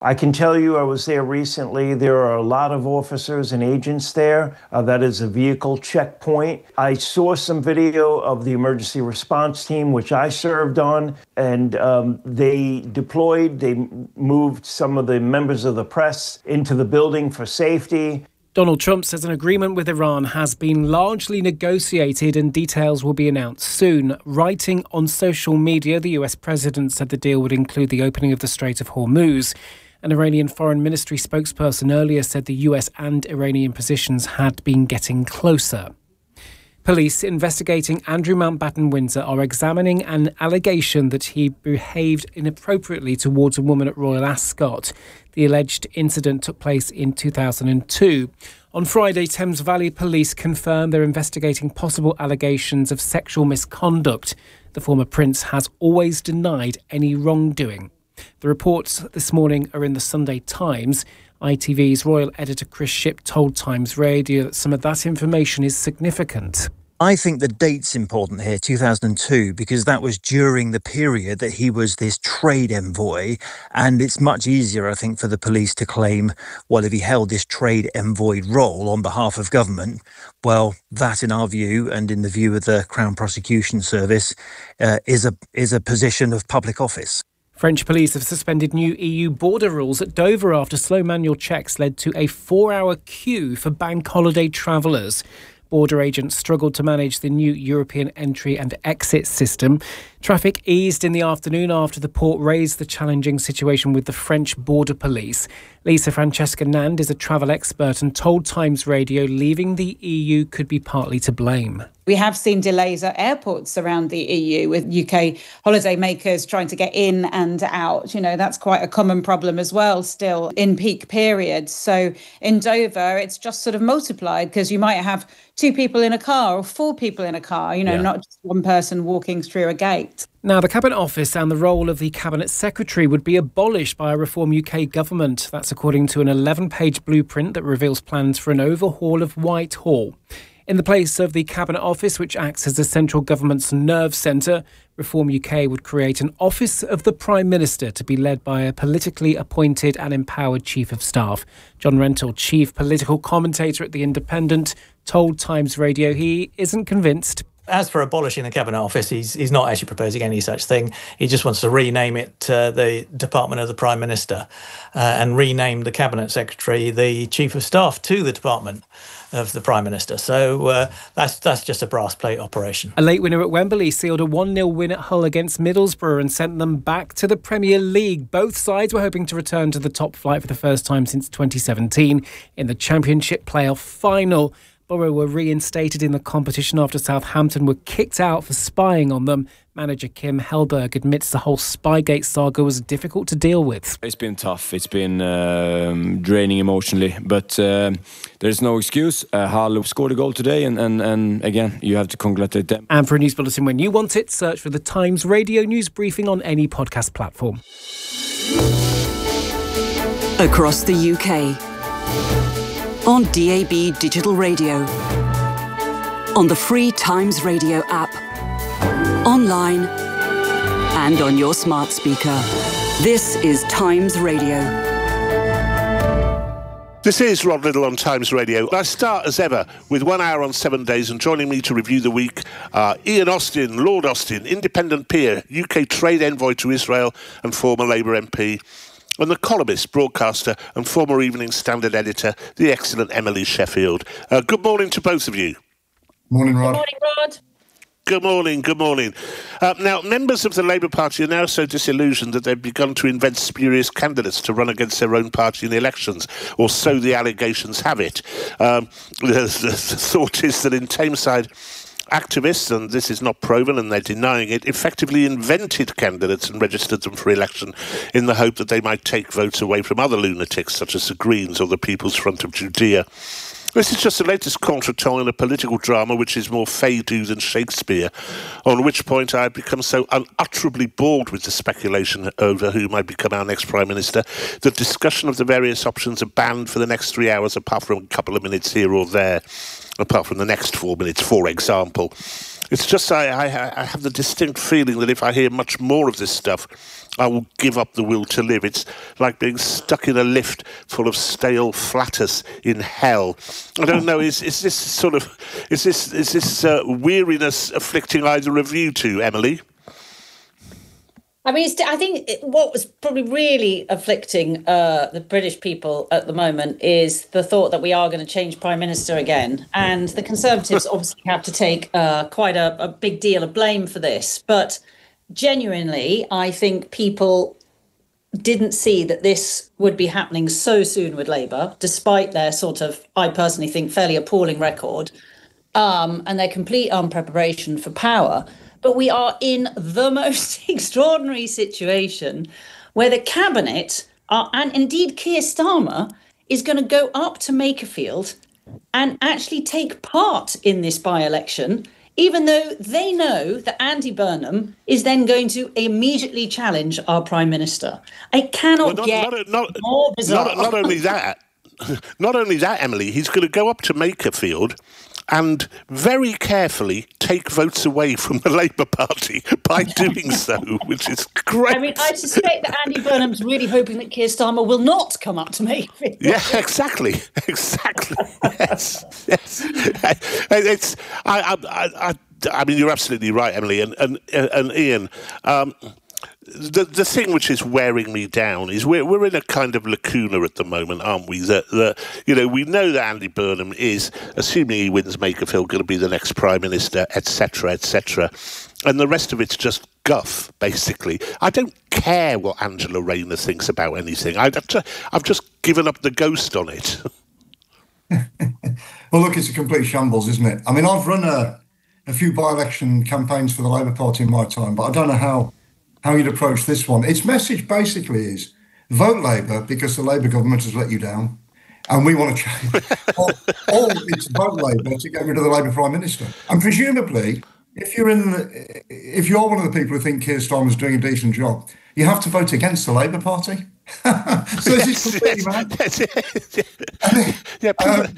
I can tell you I was there recently. There are a lot of officers and agents there. That is a vehicle checkpoint. I saw some video of the emergency response team, which I served on, and they deployed. They moved some of the members of the press into the building for safety. Donald Trump says an agreement with Iran has been largely negotiated and details will be announced soon. Writing on social media, the US president said the deal would include the opening of the Strait of Hormuz. An Iranian Foreign Ministry spokesperson earlier said the US and Iranian positions had been getting closer. Police investigating Andrew Mountbatten Windsor are examining an allegation that he behaved inappropriately towards a woman at Royal Ascot. The alleged incident took place in 2002. On Friday, Thames Valley Police confirmed they're investigating possible allegations of sexual misconduct. The former Prince has always denied any wrongdoing. The reports this morning are in the Sunday Times. ITV's royal editor Chris Shipp told Times Radio that some of that information is significant. I think the date's important here, 2002, because that was during the period that he was this trade envoy. And it's much easier, I think, for the police to claim, well, if he held this trade envoy role on behalf of government, well, that in our view and in the view of the Crown Prosecution Service is a position of public office. French police have suspended new EU border rules at Dover after slow manual checks led to a 4-hour queue for bank holiday travellers. Border agents struggled to manage the new European entry and exit system. Traffic eased in the afternoon after the port raised the challenging situation with the French border police. Lisa Francesca Nand is a travel expert and told Times Radio leaving the EU could be partly to blame. We have seen delays at airports around the EU with UK holidaymakers trying to get in and out. You know, that's quite a common problem as well still in peak periods. So in Dover, it's just sort of multiplied because you might have 2 people in a car or 4 people in a car, not just one person walking through a gate. Now, the Cabinet Office and the role of the Cabinet Secretary would be abolished by a Reform UK government. That's according to an 11-page blueprint that reveals plans for an overhaul of Whitehall. In the place of the Cabinet Office, which acts as the central government's nerve centre, Reform UK would create an Office of the Prime Minister to be led by a politically appointed and empowered Chief of Staff. John Rentoul, chief political commentator at The Independent, told Times Radio he isn't convinced. As for abolishing the Cabinet Office, he's not actually proposing any such thing. He just wants to rename it the Department of the Prime Minister and rename the Cabinet Secretary the Chief of Staff to the Department of the Prime Minister. So that's just a brass plate operation. A late winner at Wembley sealed a 1-0 win at Hull against Middlesbrough and sent them back to the Premier League. Both sides were hoping to return to the top flight for the first time since 2017 in the Championship playoff final. Borough were reinstated in the competition after Southampton were kicked out for spying on them. Manager Kim Hellberg admits the whole Spygate saga was difficult to deal with. It's been tough. It's been draining emotionally, but there's no excuse. Hull scored a goal today, and again, you have to congratulate them. And for a news bulletin when you want it, search for the Times Radio News Briefing on any podcast platform. Across the UK. On DAB Digital Radio, on the free Times Radio app, online and on your smart speaker. This is Times Radio. This is Rod Liddle on Times Radio. I start as ever with 1 hour on 7 days, and joining me to review the week are Ian Austin, Lord Austin, independent peer, UK trade envoy to Israel and former Labour MP, and the columnist, broadcaster and former Evening Standard editor, the excellent Emily Sheffield. Good morning to both of you. Morning, Rod. Good morning, Rod. Good morning, good morning. Now, members of the Labour Party are now so disillusioned that they've begun to invent spurious candidates to run against their own party in the elections, or so the allegations have it. The thought is that in Tameside, activists, and this is not proven and they're denying it, effectively invented candidates and registered them for election in the hope that they might take votes away from other lunatics such as the Greens or the People's Front of Judea. This is just the latest contretemps in a political drama which is more Feydeau than Shakespeare, on which point I have become so unutterably bored with the speculation over who might become our next Prime Minister. The discussion of the various options are banned for the next 3 hours, apart from a couple of minutes here or there, apart from the next 4 minutes, for example. It's just I have the distinct feeling that if I hear much more of this stuff, I will give up the will to live. It's like being stuck in a lift full of stale flatus in hell. I don't know. Is this weariness afflicting either of you two, Emily? I mean, I think what was probably really afflicting the British people at the moment is the thought that we are going to change Prime Minister again. And the Conservatives obviously have to take quite a big deal of blame for this. But genuinely, I think people didn't see that this would be happening so soon with Labour, despite their sort of, I personally think, fairly appalling record and their complete unpreparation for power. But we are in the most extraordinary situation where the cabinet and indeed Keir Starmer is going to go up to Makerfield and actually take part in this by-election, even though they know that Andy Burnham is then going to immediately challenge our Prime Minister. I cannot more bizarre. Not only that, Emily, he's going to go up to Makerfield and very carefully take votes away from the Labour Party by doing so, which is great. I mean, I suspect that Andy Burnham's really hoping that Keir Starmer will not come up to Mayfield. Yeah, exactly. Yes. It's. I mean, you're absolutely right, Emily, and Ian. The thing which is wearing me down is we're in a kind of lacuna at the moment, aren't we? That we know that Andy Burnham is, assuming he wins Makerfield, going to be the next Prime Minister, etc., etc., and the rest of it's just guff, basically. I don't care what Angela Rayner thinks about anything. I've just given up the ghost on it. Well, look, it's a complete shambles, isn't it? I mean, I've run a few by-election campaigns for the Labour Party in my time, but I don't know how you'd approach this one. Its message basically is vote Labour because the Labour government has let you down and we want to change. or it's vote Labour to get rid of the Labour Prime Minister. And presumably, if you're one of the people who think Keir Starmer's doing a decent job, you have to vote against the Labour Party. So this is completely mad.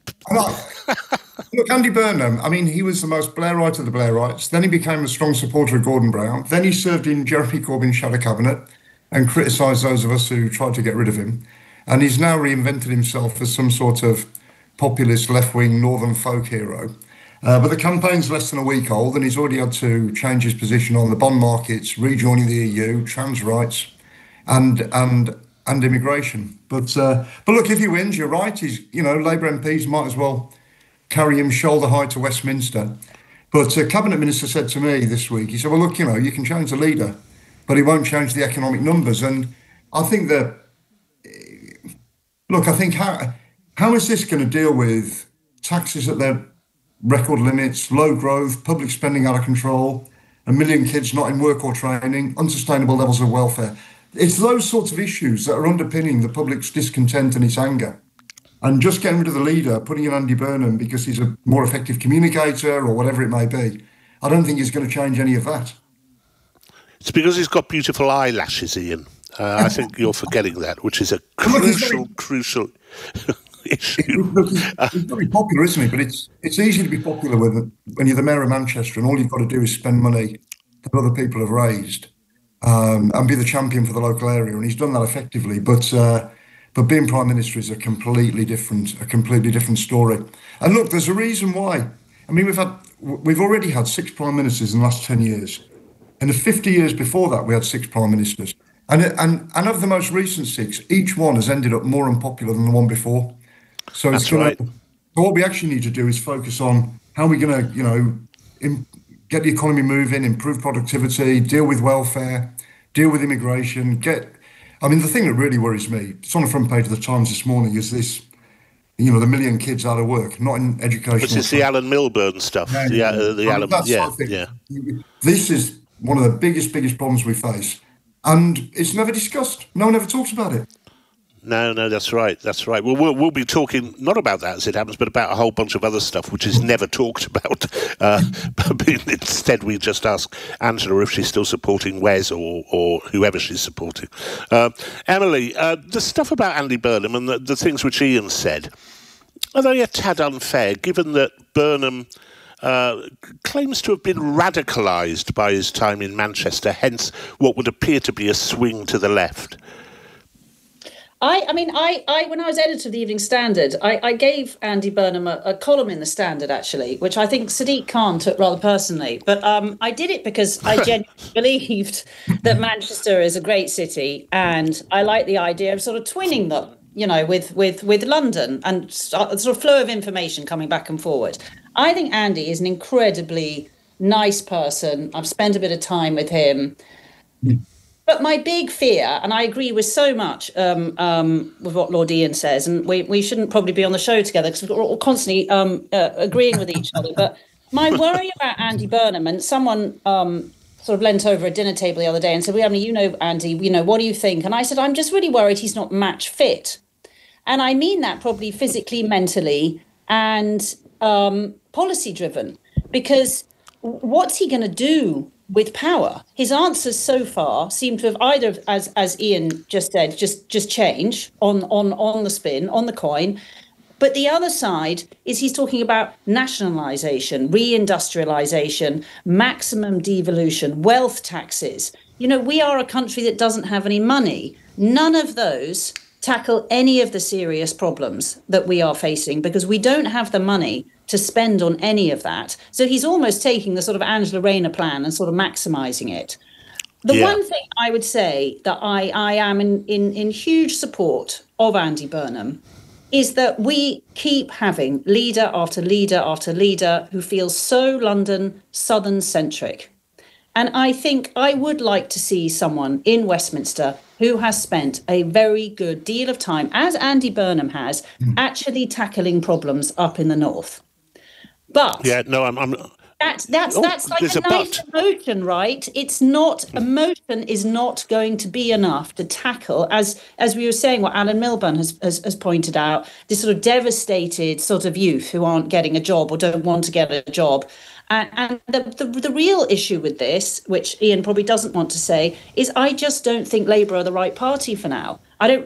Look, Andy Burnham, I mean, he was the most Blairite of the Blairites. Then he became a strong supporter of Gordon Brown. Then he served in Jeremy Corbyn's shadow cabinet and criticised those of us who tried to get rid of him. And he's now reinvented himself as some sort of populist left-wing northern folk hero. But the campaign's less than a week old and he's already had to change his position on the bond markets, rejoining the EU, trans rights and immigration. But look, if he wins, you're right. Labour MPs might as well carry him shoulder high to Westminster. But a cabinet minister said to me this week, he said, well, look, you can change the leader, but he won't change the economic numbers. And I think that, look, I think how is this going to deal with taxes at their record limits, low growth, public spending out of control, 1 million kids not in work or training, unsustainable levels of welfare? It's those sorts of issues that are underpinning the public's discontent and its anger. And just getting rid of the leader, putting in Andy Burnham because he's a more effective communicator or whatever it may be, I don't think he's going to change any of that. It's because he's got beautiful eyelashes, Ian. I think you're forgetting that, which is a crucial issue. He's very popular, isn't he? But it's easy to be popular when you're the mayor of Manchester and all you've got to do is spend money that other people have raised and be the champion for the local area. And he's done that effectively. But being Prime Minister is a completely different story. And look, there's a reason why. I mean, we've already had 6 Prime Ministers in the last 10 years. In the 50 years before that, we had 6 Prime Ministers. And of the most recent 6, each one has ended up more unpopular than the one before. So That's right. So what we actually need to do is focus on how we're going to, get the economy moving, improve productivity, deal with welfare, deal with immigration, I mean, the thing that really worries me, it's on the front page of the Times this morning, is this, the 1 million kids out of work, not in education. Which is the Alan Milburn stuff. Yeah. This is one of the biggest problems we face. And it's never discussed. No one ever talks about it. No, that's right. Well, we'll be talking not about that as it happens, but about a whole bunch of other stuff which is never talked about. Instead, we just ask Angela if she's still supporting Wes or whoever she's supporting. Emily, the stuff about Andy Burnham and the things which Ian said, are they a tad unfair, given that Burnham claims to have been radicalised by his time in Manchester, hence what would appear to be a swing to the left? I mean, when I was editor of the Evening Standard, I gave Andy Burnham a column in the Standard, actually, which I think Sadiq Khan took rather personally. But I did it because I genuinely believed that Manchester is a great city, and I like the idea of sort of twinning them, with London and sort of flow of information coming back and forward. I think Andy is an incredibly nice person. I've spent a bit of time with him. But my big fear, and I agree with so much with what Lord Ian says, and we shouldn't probably be on the show together because we're all constantly agreeing with each other. But my worry about Andy Burnham, and someone sort of leant over a dinner table the other day and said, well, Andy, what do you think? And I said, I'm just really worried he's not match fit. And I mean that probably physically, mentally, and policy driven, because what's he going to do with power? His answers so far seem to have either, as Ian just said, just change on the spin, on the coin. But the other side is he's talking about nationalisation, reindustrialisation, maximum devolution, wealth taxes. We are a country that doesn't have any money. None of those tackle any of the serious problems that we are facing because we don't have the money to spend on any of that. So he's almost taking the sort of Angela Rayner plan and sort of maximising it. The one thing I would say that I am in huge support of Andy Burnham is that we keep having leader after leader after leader who feels so London Southern centric. And I think I would like to see someone in Westminster who has spent a very good deal of time, as Andy Burnham has, actually tackling problems up in the north. But that's like a nice emotion, right? It's not, emotion is not going to be enough to tackle, as we were saying, what Alan Milburn has pointed out, this sort of devastated sort of youth who aren't getting a job or don't want to get a job. And the real issue with this, which Ian probably doesn't want to say, is I just don't think Labour are the right party for now.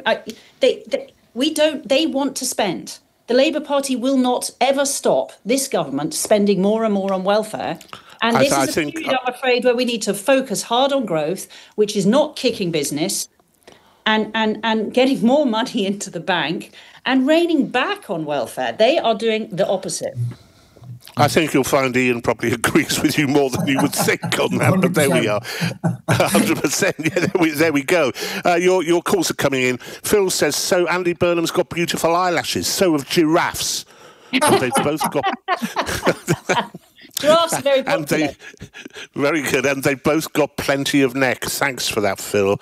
They want to spend. The Labour Party will not ever stop this government spending more and more on welfare. And this is a period, I'm afraid, where we need to focus hard on growth, which is not kicking business and getting more money into the bank and reining back on welfare. They are doing the opposite. I think you'll find Ian probably agrees with you more than you would think on that, 100%. But there we are. 100%. Yeah, there we go. Your calls are coming in. Phil says, so Andy Burnham's got beautiful eyelashes. So have giraffes. And they've both got... Giraffes are very popular. Very good. And they've both got plenty of neck. Thanks for that, Phil.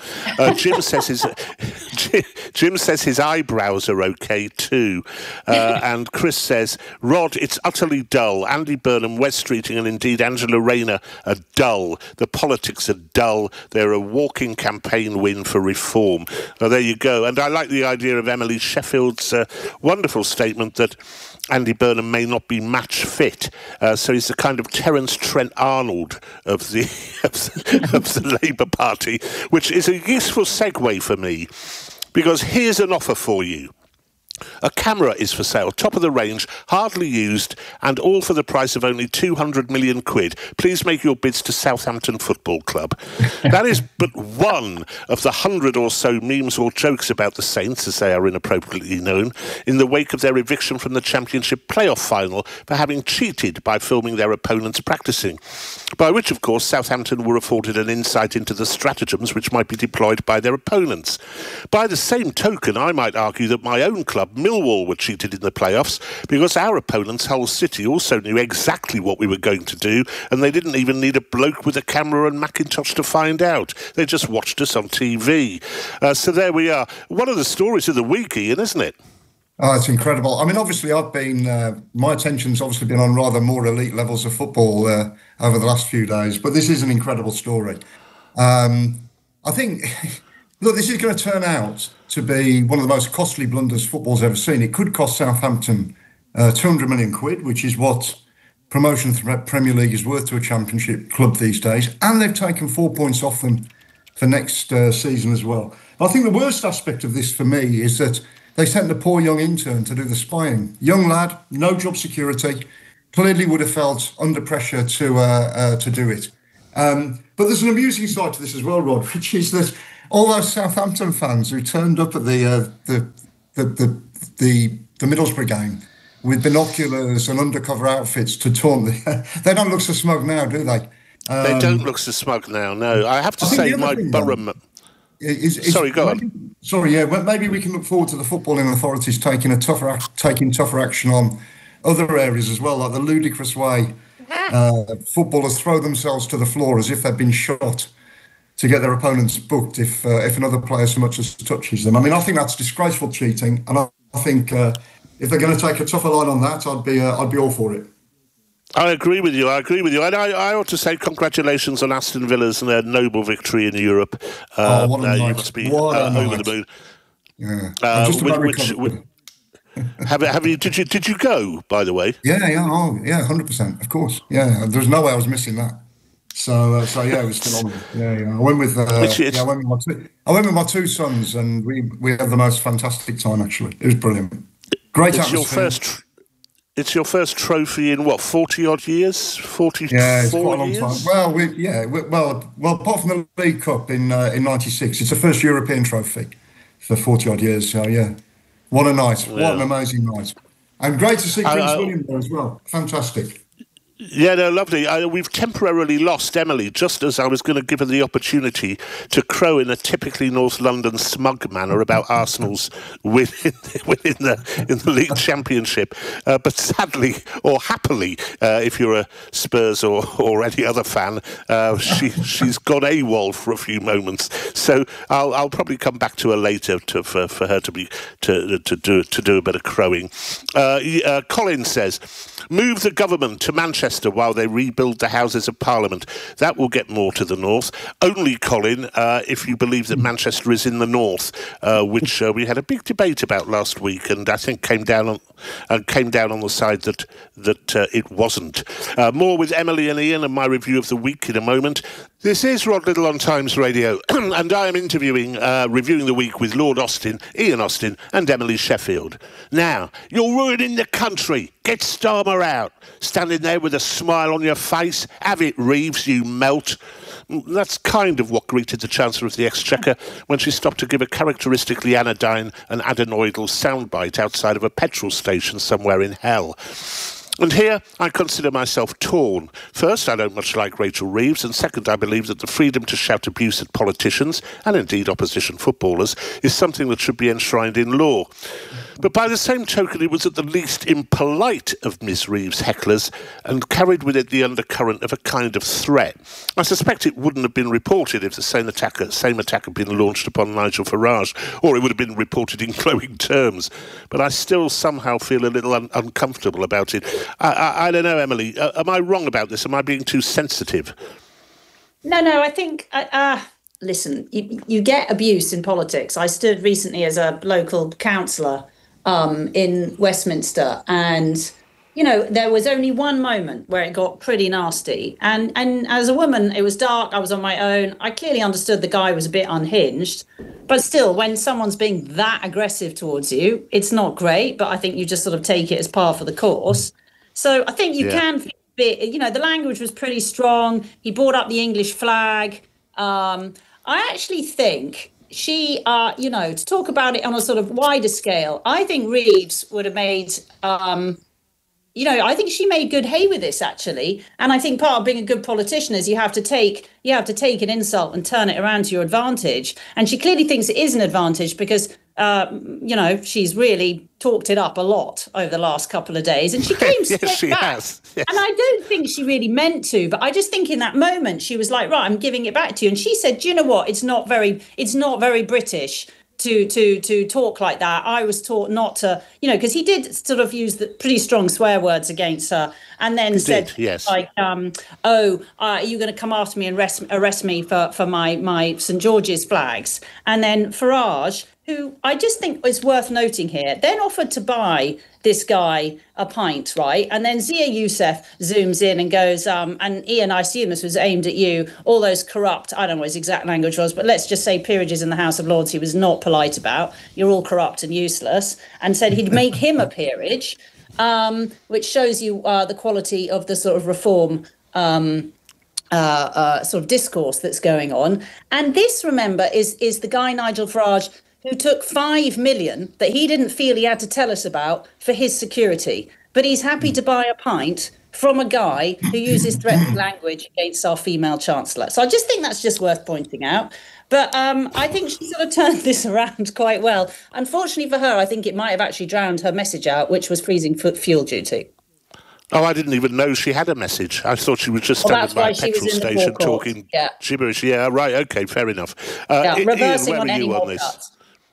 Jim says his eyebrows are okay too. And Chris says, Rod, it's utterly dull. Andy Burnham, Wes Streeting, and indeed Angela Rayner are dull. The politics are dull. They're a walking campaign win for reform. Well, there you go. And I like the idea of Emily Sheffield's wonderful statement that Andy Burnham may not be match fit, so he's the kind of Terence Trent Arnold of the Labour Party, which is a useful segue for me, because here's an offer for you. A camera is for sale, top of the range, hardly used, and all for the price of only 200 million quid. Please make your bids to Southampton Football Club. That is but one of the 100 or so memes or jokes about the Saints, as they are inappropriately known, in the wake of their eviction from the Championship playoff final for having cheated by filming their opponents practicing. By which, of course, Southampton were afforded an insight into the stratagems which might be deployed by their opponents. By the same token, I might argue that my own club, Millwall, were cheated in the playoffs because our opponents, Hull City, also knew exactly what we were going to do, and they didn't even need a bloke with a camera and Macintosh to find out. They just watched us on TV. So there we are. One of the stories of the week, Ian, isn't it? Oh, it's incredible. I mean, obviously, my attention's obviously been on rather more elite levels of football over the last few days, but this is an incredible story. I think Look, this is going to turn out to be one of the most costly blunders football's ever seen. It could cost Southampton 200 million quid, which is what promotion from Premier League is worth to a Championship club these days. And they've taken 4 points off them for next season as well. I think the worst aspect of this for me is that they sent the poor young intern to do the spying. Young lad, no job security, clearly would have felt under pressure to do it. But there's an amusing side to this as well, Rod, which is that all those Southampton fans who turned up at the Middlesbrough game with binoculars and undercover outfits to taunt they don't look so smug now, do they? They don't look so smug now, no. I have to say, Mike Burham... Sorry, go on. Sorry, yeah. Well, maybe we can look forward to the footballing authorities taking tougher action on other areas as well, like the ludicrous way footballers throw themselves to the floor as if they've been shot to get their opponents booked if another player so much as touches them. I mean, I think that's disgraceful cheating, and I think if they're going to take a tougher line on that, I'd be all for it. I agree with you. And I ought to say congratulations on Aston Villa's and their noble victory in Europe. What a night. You must be over the moon. Yeah. Just have you? Did you go? By the way. Yeah. 100%. Of course. Yeah. There's no way I was missing that. So yeah, it was still on. Yeah. I went with my two sons, and we had the most fantastic time. Actually, it was brilliant. Great atmosphere. It's your first trophy in 40 odd years? 44 yeah, it's quite a long years? Time. Well, apart from the League Cup in '96, it's the first European trophy for 40 odd years. So yeah, what a night! Yeah. What an amazing night! And great to see Prince William there as well. Fantastic. Yeah, no, lovely. We've temporarily lost Emily, just as I was going to give her the opportunity to crow in a typically North London smug manner about Arsenal's win in the League Championship. But sadly, or happily, if you're a Spurs or any other fan, she's gone AWOL for a few moments. So I'll probably come back to her later for her to do a bit of crowing. Colin says, move the government to Manchester while they rebuild the Houses of Parliament. That will get more to the north. Only, Colin, if you believe that Manchester is in the north, which we had a big debate about last week, and I think came down on the side that it wasn't. More with Emily and Ian and my review of the week in a moment. This is Rod Little on Times Radio, and I am reviewing the week with Lord Austin, Ian Austin, and Emily Sheffield. Now, you're ruining the country. Get Starmer out. Standing there with a smile on your face. Have it, Reeves, you melt. That's kind of what greeted the Chancellor of the Exchequer when she stopped to give a characteristically anodyne and adenoidal soundbite outside of a petrol station somewhere in hell. And here I consider myself torn. First, I don't much like Rachel Reeves, and second, I believe that the freedom to shout abuse at politicians, and indeed opposition footballers, is something that should be enshrined in law. But by the same token, it was at the least impolite of Miss Reeves' hecklers, and carried with it the undercurrent of a kind of threat. I suspect it wouldn't have been reported if the same attack had been launched upon Nigel Farage, or it would have been reported in glowing terms. But I still somehow feel a little uncomfortable about it. I don't know, Emily. Am I wrong about this? Am I being too sensitive? No, I think... listen, you get abuse in politics. I stood recently as a local councillor in Westminster, and there was only one moment where it got pretty nasty, and as a woman, it was dark, I was on my own. I clearly understood the guy was a bit unhinged, but still, when someone's being that aggressive towards you, it's not great, but I think you just sort of take it as par for the course. So I think you can feel a bit, the language was pretty strong. He brought up the English flag. I actually think she, to talk about it on a sort of wider scale, I think Reeves would have made, I think she made good hay with this, actually. And I think part of being a good politician is you have to take an insult and turn it around to your advantage. And she clearly thinks it is an advantage because, she's really talked it up a lot over the last couple of days. And she came yes, she back. Has. Yes. And I don't think she really meant to, but I just think in that moment she was like, right, I'm giving it back to you. And she said, do you know what? It's not very British to talk like that. I was taught not to, because he did sort of use the pretty strong swear words against her, and then said, yes. like, are you going to come after me and arrest me for my St George's flags? And then Farage, who I just think is worth noting here, then offered to buy this guy a pint, right? And then Zia Youssef zooms in and goes, and Ian, I assume this was aimed at you, all those corrupt, I don't know what his exact language was, but let's just say peerages in the House of Lords he was not polite about. You're all corrupt and useless. And said he'd make him a peerage, which shows you the quality of the sort of reform sort of discourse that's going on. And this, remember, is the guy Nigel Farage who took 5 million that he didn't feel he had to tell us about for his security. But he's happy to buy a pint from a guy who uses threatening language against our female chancellor. So I just think that's just worth pointing out. But I think she sort of turned this around quite well. Unfortunately for her, I think it might have actually drowned her message out, which was freezing fuel duty. Oh, I didn't even know she had a message. I thought she was just standing by a petrol station talking gibberish. Yeah, right, OK, fair enough. Reversing Ian, on any more this?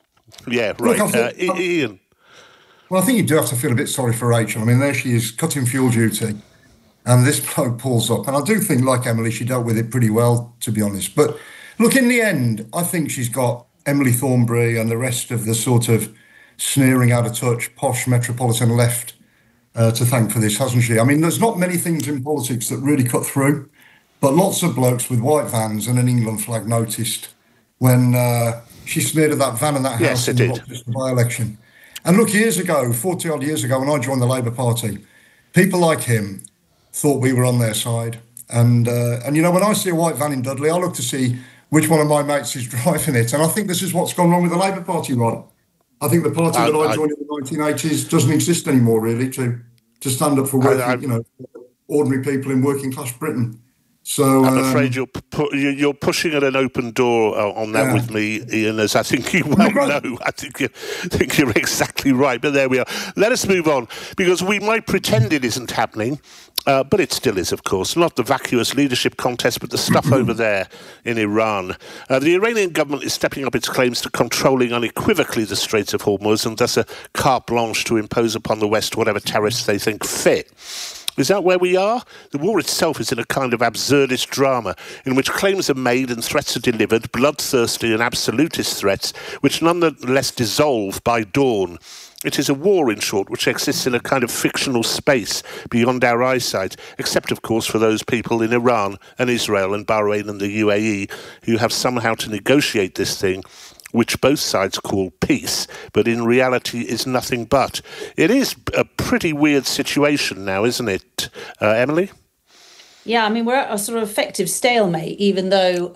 Yeah, right. Ian. Well, I think you do have to feel a bit sorry for Rachel. I mean, there she is, cutting fuel duty, and this bloke pulls up. And I do think, like Emily, she dealt with it pretty well, to be honest. But look, in the end, I think she's got Emily Thornberry and the rest of the sort of sneering, out of touch, posh metropolitan left to thank for this, hasn't she? I mean, there's not many things in politics that really cut through, but lots of blokes with white vans and an England flag noticed when she sneered at that van and that house yes, in the by-election. And look, years ago, 40-odd years ago, when I joined the Labour Party, people like him thought we were on their side. And when I see a white van in Dudley, I look to see which one of my mates is driving it. And I think this is what's gone wrong with the Labour Party, Rod. I think the party that I joined in the 1980s doesn't exist anymore, really, to stand up for working, ordinary people in working-class Britain. So I'm afraid you're pushing at an open door on that with me, Ian, as I think you well know. I think you're exactly right. But there we are. Let us move on, because we might pretend it isn't happening, but it still is, of course. Not the vacuous leadership contest, but the stuff over there in Iran. The Iranian government is stepping up its claims to controlling unequivocally the Straits of Hormuz, and thus a carte blanche to impose upon the West whatever tariffs they think fit. Is that where we are? The war itself is in a kind of absurdist drama in which claims are made and threats are delivered, bloodthirsty and absolutist threats, which nonetheless dissolve by dawn. It is a war, in short, which exists in a kind of fictional space beyond our eyesight, except, of course, for those people in Iran and Israel and Bahrain and the UAE who have somehow to negotiate this thing, which both sides call peace, but in reality is nothing but. It is a pretty weird situation now, isn't it, Emily? Yeah, I mean, we're at a sort of effective stalemate, even though,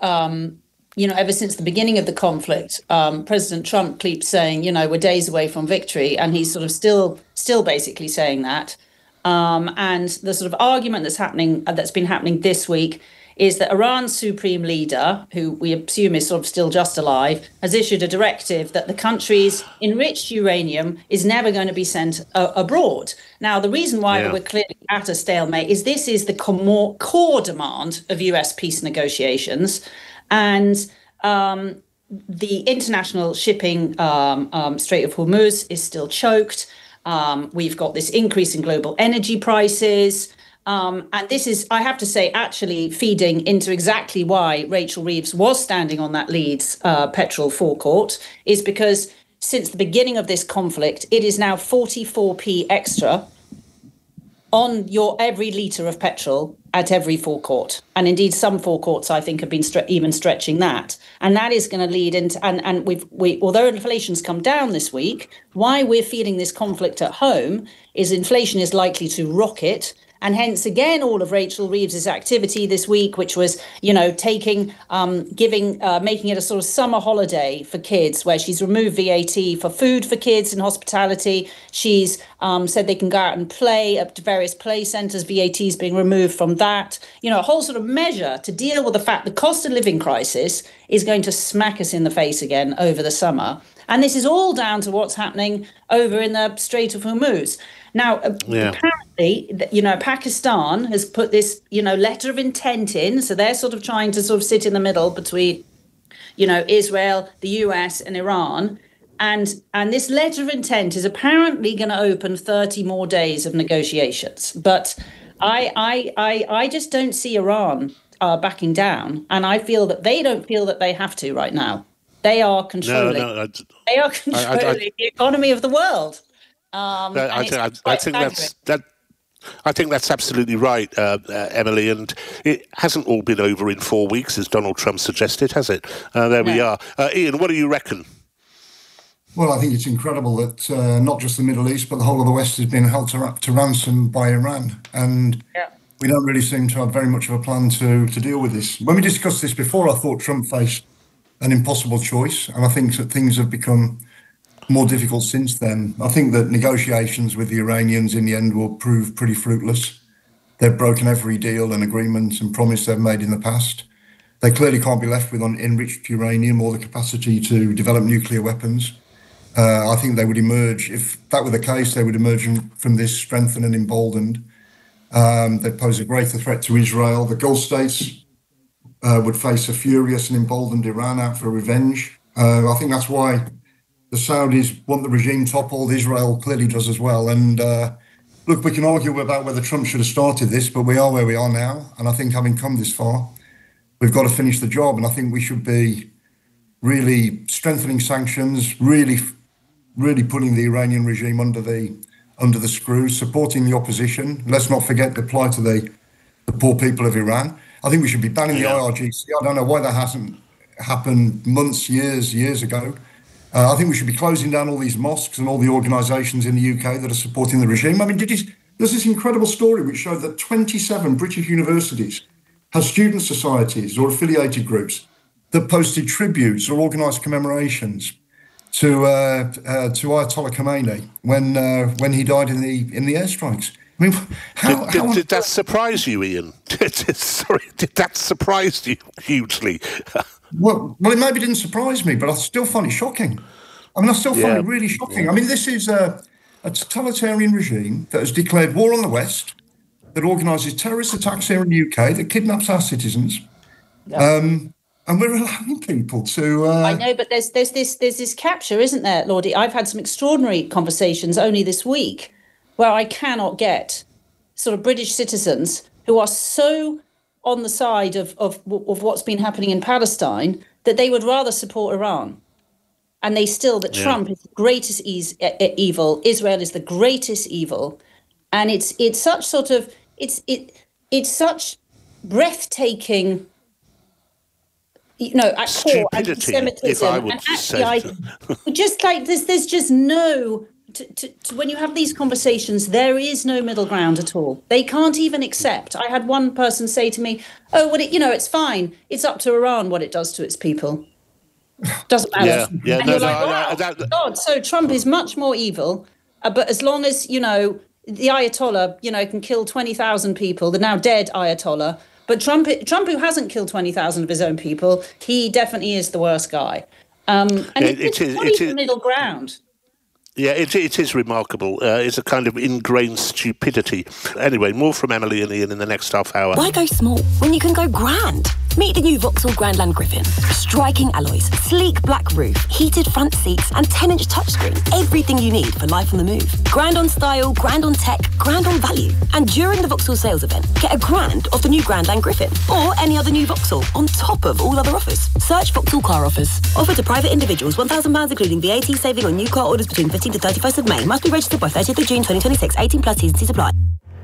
ever since the beginning of the conflict, President Trump keeps saying, we're days away from victory, and he's sort of still basically saying that. And the sort of argument that's been happening this week is that Iran's supreme leader, who we assume is sort of still just alive, has issued a directive that the country's enriched uranium is never going to be sent abroad. Now, the reason why we're clearly at a stalemate is this is the core demand of US peace negotiations. And the international shipping Strait of Hormuz is still choked. We've got this increase in global energy prices. And this is, I have to say, actually feeding into exactly why Rachel Reeves was standing on that Leeds petrol forecourt, is because since the beginning of this conflict, it is now 44p extra on your every litre of petrol at every forecourt. And indeed, some forecourts, I think, have been even stretching that. And that is going to lead into, and although inflation's come down this week, why we're feeling this conflict at home is inflation is likely to rocket. And hence, again, all of Rachel Reeves's activity this week, which was, making it a sort of summer holiday for kids, where she's removed VAT for food for kids in hospitality. She's said they can go out and play up to various play centres. VAT is being removed from that. A whole sort of measure to deal with the fact the cost of living crisis is going to smack us in the face again over the summer. And this is all down to what's happening over in the Strait of Hormuz. Now, apparently, Pakistan has put this, letter of intent in. So they're sort of trying to sort of sit in the middle between, Israel, the US and Iran. And this letter of intent is apparently going to open 30 more days of negotiations. But I just don't see Iran backing down. And I feel that they don't feel that they have to right now. They are controlling. They are controlling the economy of the world. I think that's absolutely right, Emily, and it hasn't all been over in 4 weeks, as Donald Trump suggested, has it? We are. Ian, what do you reckon? Well, I think it's incredible that not just the Middle East, but the whole of the West has been held to ransom by Iran. And we don't really seem to have very much of a plan to deal with this. When we discussed this before, I thought Trump faced an impossible choice. And I think that things have become more difficult since then. I think that negotiations with the Iranians in the end will prove pretty fruitless. They've broken every deal and agreement and promise they've made in the past. They clearly can't be left with enriched uranium or the capacity to develop nuclear weapons. I think they would emerge, if that were the case, they would emerge from this strengthened and emboldened. They pose a greater threat to Israel. The Gulf states would face a furious and emboldened Iran out for revenge. I think that's why the Saudis want the regime toppled. Israel clearly does as well. And look, we can argue about whether Trump should have started this, but we are where we are now. And I think having come this far, we've got to finish the job. And I think we should be really strengthening sanctions, really putting the Iranian regime under the screws, supporting the opposition. Let's not forget the plight of the poor people of Iran. I think we should be banning the IRGC. I don't know why that hasn't happened months, years ago. I think we should be closing down all these mosques and all the organisations in the UK that are supporting the regime. I mean, there's this incredible story which showed that 27 British universities have student societies or affiliated groups that posted tributes or organised commemorations to Ayatollah Khomeini when he died in the airstrikes. I mean, did that surprise you, Ian? Sorry, did that surprise you hugely? Well, it maybe didn't surprise me, but I still find it shocking. I mean, I still find it really shocking. I mean, this is a totalitarian regime that has declared war on the West, that organises terrorist attacks here in the UK, that kidnaps our citizens, and we're allowing people to. I know, but there's this capture, isn't there, Lordy? I've had some extraordinary conversations only this week where I cannot get sort of British citizens who are so on the side of what's been happening in Palestine that they would rather support Iran. And Trump is the greatest evil, Israel is the greatest evil. And it's such breathtaking, at core anti-Semitism. If I would say. Just like there's just no. When you have these conversations, there is no middle ground at all. They can't even accept. I had one person say to me, "Oh, well, it's fine. It's up to Iran what it does to its people. Doesn't matter." God, so Trump is much more evil. But as long as the Ayatollah, can kill 20,000 people, the now dead Ayatollah. But Trump, who hasn't killed 20,000 of his own people, he definitely is the worst guy. It's not even middle ground. Yeah, it is remarkable. It's a kind of ingrained stupidity. Anyway, more from Emily and Ian in the next half hour. Why go small when you can go grand? Meet the new Vauxhall Grandland Griffin. Striking alloys, sleek black roof, heated front seats and 10-inch touchscreen. Everything you need for life on the move. Grand on style, grand on tech, grand on value. And during the Vauxhall sales event, get a grand off the new Grandland Griffin or any other new Vauxhall on top of all other offers. Search Vauxhall car offers. Offered to private individuals, £1,000 including VAT saving on new car orders between 15th to 31st of May. Must be registered by 30th of June 2026. 18 plus T's and C's apply.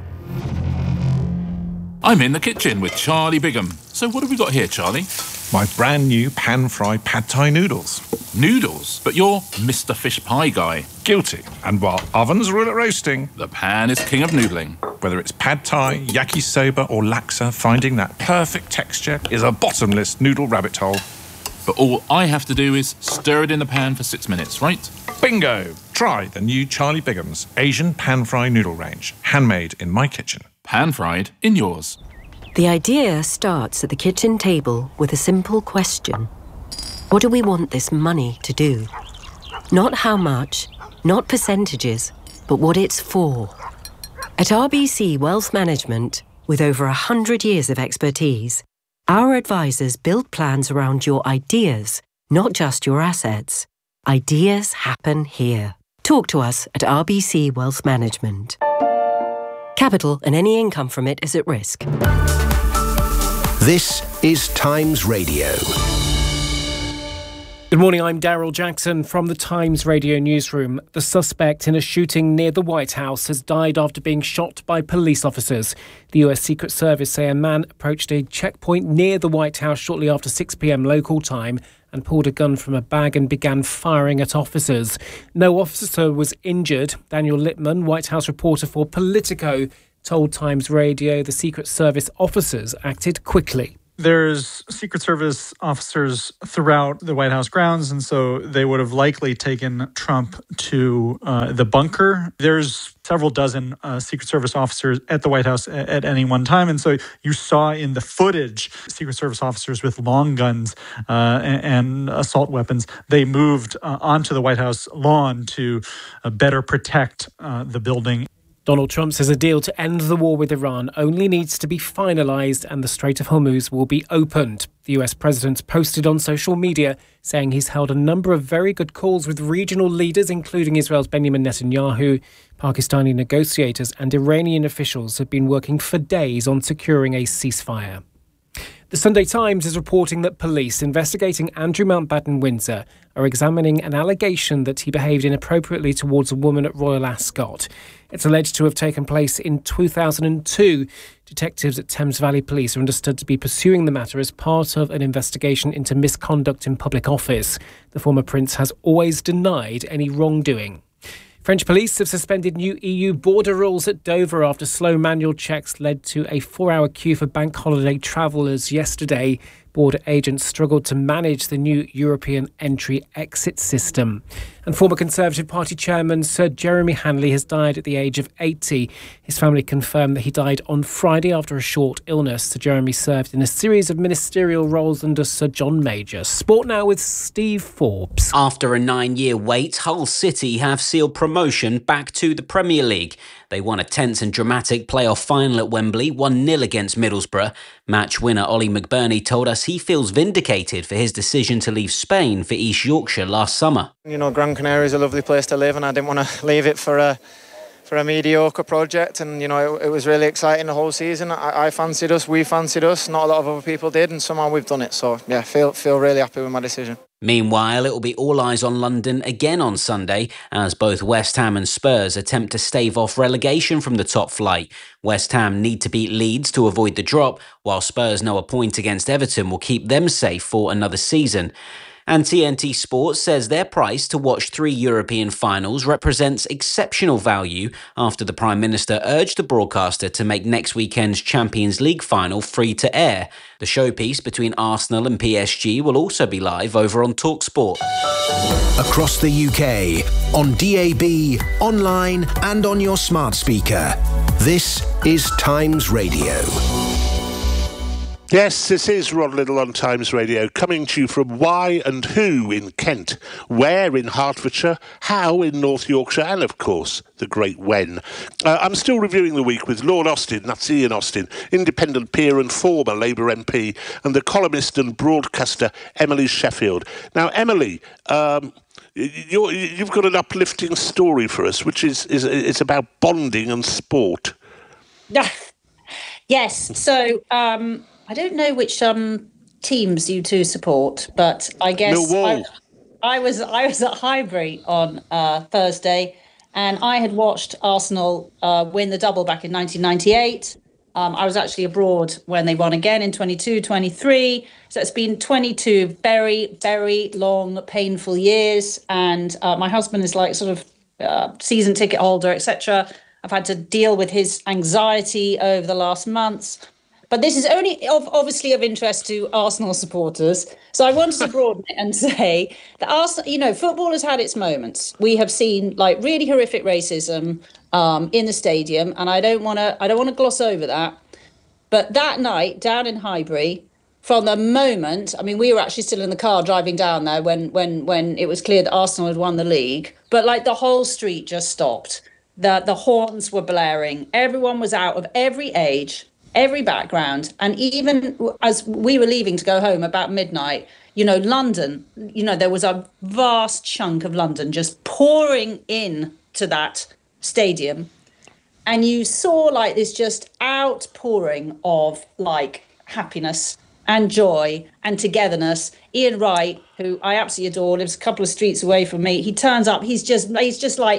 I'm in the kitchen with Charlie Bigham. So what have we got here, Charlie? My brand new pan-fried pad thai noodles. Noodles? But you're Mr. Fish Pie guy. Guilty. And while ovens rule at roasting, the pan is king of noodling. Whether it's pad thai, yakisoba or laksa, finding that perfect texture is a bottomless noodle rabbit hole. But all I have to do is stir it in the pan for 6 minutes, right? Bingo! Try the new Charlie Bigham's Asian pan-fried noodle range. Handmade in my kitchen. Pan-fried in yours. The idea starts at the kitchen table with a simple question. What do we want this money to do? Not how much, not percentages, but what it's for. At RBC Wealth Management, with over 100 years of expertise, our advisors build plans around your ideas, not just your assets. Ideas happen here. Talk to us at RBC Wealth Management. Capital and any income from it is at risk. This is Times Radio. Good morning, I'm Daryl Jackson from the Times Radio newsroom. The suspect in a shooting near the White House has died after being shot by police officers. The US Secret Service say a man approached a checkpoint near the White House shortly after 6 p.m. local time and pulled a gun from a bag and began firing at officers. No officer was injured. Daniel Littman, White House reporter for Politico, told Times Radio the Secret Service officers acted quickly. There's Secret Service officers throughout the White House grounds, and so they would have likely taken Trump to the bunker. There's several dozen Secret Service officers at the White House at any one time, and so you saw in the footage Secret Service officers with long guns and assault weapons. They moved onto the White House lawn to better protect the building. Donald Trump says a deal to end the war with Iran only needs to be finalised and the Strait of Hormuz will be opened. The US president posted on social media saying he's held a number of very good calls with regional leaders, including Israel's Benjamin Netanyahu. Pakistani negotiators and Iranian officials have been working for days on securing a ceasefire. The Sunday Times is reporting that police investigating Andrew Mountbatten Windsor are examining an allegation that he behaved inappropriately towards a woman at Royal Ascot. It's alleged to have taken place in 2002. Detectives at Thames Valley Police are understood to be pursuing the matter as part of an investigation into misconduct in public office. The former prince has always denied any wrongdoing. French police have suspended new EU border rules at Dover after slow manual checks led to a 4-hour queue for bank holiday travellers yesterday. Border agents struggled to manage the new European entry-exit system. And former Conservative Party chairman Sir Jeremy Hanley has died at the age of 80. His family confirmed that he died on Friday after a short illness. Sir Jeremy served in a series of ministerial roles under Sir John Major. Sport now with Steve Forbes. After a 9-year wait, Hull City have sealed promotion back to the Premier League. They won a tense and dramatic playoff final at Wembley, 1-0 against Middlesbrough. Match winner Ollie McBurney told us he feels vindicated for his decision to leave Spain for East Yorkshire last summer. You know, Gran Canaria is a lovely place to live and I didn't want to leave it for a mediocre project, and you know it was really exciting the whole season. I fancied us, we fancied us, not a lot of other people did, and somehow we've done it. So yeah, feel really happy with my decision. Meanwhile, it will be all eyes on London again on Sunday as both West Ham and Spurs attempt to stave off relegation from the top flight. West Ham need to beat Leeds to avoid the drop, while Spurs know a point against Everton will keep them safe for another season. And TNT Sports says their price to watch 3 European finals represents exceptional value after the Prime Minister urged the broadcaster to make next weekend's Champions League final free to air. The showpiece between Arsenal and PSG will also be live over on TalkSport. Across the UK, on DAB, online and on your smart speaker. This is Times Radio. Yes, this is Rod Little on Times Radio, coming to you from Why and Who in Kent, Where in Hertfordshire, How in North Yorkshire, and of course, the Great When. I'm still reviewing the week with Lord Austin, that's Ian Austin, independent peer and former Labour MP, and the columnist and broadcaster Emily Sheffield. Now, Emily, you've got an uplifting story for us, which is it's about bonding and sport. Yes, so I don't know which teams you two support, but I guess I was at Highbury on Thursday, and I had watched Arsenal win the double back in 1998. I was actually abroad when they won again in 22-23. So it's been 22 very, very long, painful years. And my husband is like sort of season ticket holder, etc. I've had to deal with his anxiety over the last months. But this is only obviously of interest to Arsenal supporters. So I wanted to broaden it and say that Arsenal, you know, football has had its moments. We have seen like really horrific racism in the stadium, and I don't want to gloss over that. But that night down in Highbury, from the moment, I mean, we were actually still in the car driving down there when it was clear that Arsenal had won the league. But like the whole street just stopped. The horns were blaring. Everyone was out of every age. every background. And even as we were leaving to go home about midnight, London, there was a vast chunk of London just pouring in to that stadium. And you saw like this just outpouring of like happiness and joy and togetherness. Ian Wright, who I absolutely adore, lives a couple of streets away from me. He turns up. He's just like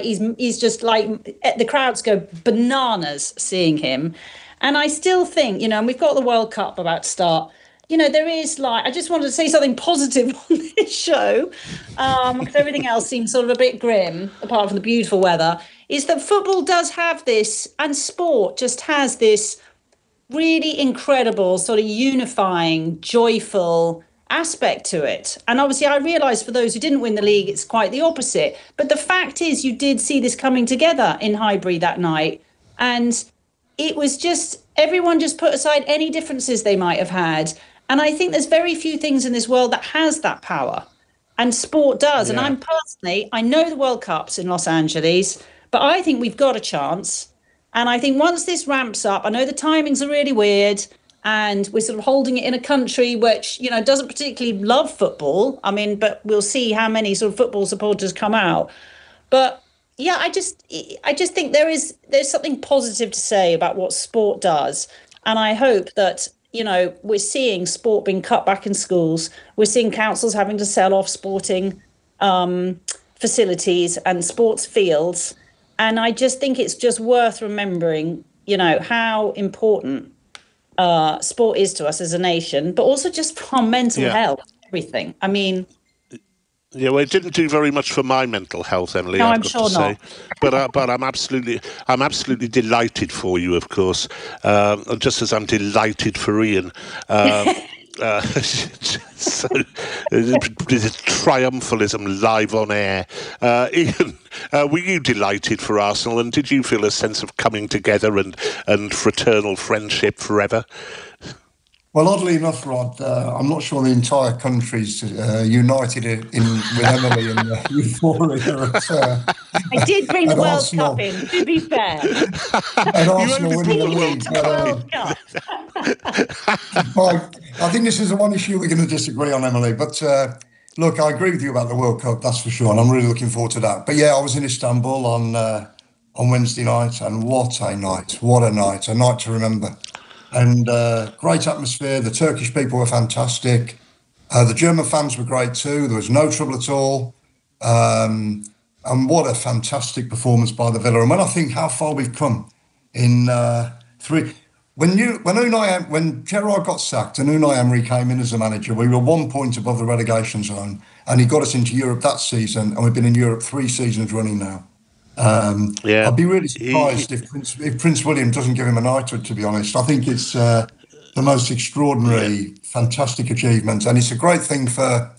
the crowds go bananas seeing him. And I still think, and we've got the World Cup about to start. There is I just wanted to say something positive on this show, because everything else seems sort of a bit grim, apart from the beautiful weather, is that football does have this, and sport just has this really incredible sort of unifying, joyful aspect to it. And obviously I realise for those who didn't win the league, it's quite the opposite. But the fact is you did see this coming together in Highbury that night. And it was just, everyone just put aside any differences they might have had. And I think there's very few things in this world that has that power. And sport does. Yeah. And I know the World Cup's in Los Angeles, but I think we've got a chance. And I think once this ramps up, I know the timings are really weird and we're sort of holding it in a country which, doesn't particularly love football. I mean, but we'll see how many sort of football supporters come out. But yeah, I just think there's something positive to say about what sport does. And I hope that, we're seeing sport being cut back in schools. We're seeing councils having to sell off sporting facilities and sports fields. And I just think it's just worth remembering, how important sport is to us as a nation, but also just for our mental health, everything. I mean... Yeah, well, it didn't do very much for my mental health, Emily. No, I've I'm got sure to say. not. But I'm absolutely delighted for you, of course. Just as I'm delighted for Ian. So there's triumphalism live on air. Ian, were you delighted for Arsenal, and did you feel a sense of coming together and fraternal friendship forever? Well, oddly enough, Rod, I'm not sure the entire country's united with Emily in the euphoria. I did bring the World Cup in, to be fair. And Arsenal winning the league. I think this is the one issue we're going to disagree on, Emily. But look, I agree with you about the World Cup, that's for sure, and I'm really looking forward to that. But yeah, I was in Istanbul on Wednesday night, and what a night a night to remember. And great atmosphere. The Turkish people were fantastic. The German fans were great too. There was no trouble at all. And what a fantastic performance by the Villa. And when I think how far we've come in when Gerrard got sacked and Unai Emery came in as a manager, we were 1 point above the relegation zone, and he got us into Europe that season, and we've been in Europe 3 seasons running now. I'd be really surprised if Prince William doesn't give him a knighthood, to be honest. I think it's the most extraordinary, fantastic achievement, and it's a great thing for